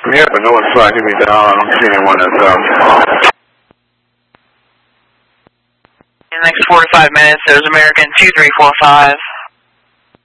Yeah, but no one's flagging me down. I don't see anyone that's In the next 4 to 5 minutes, there's American 2345.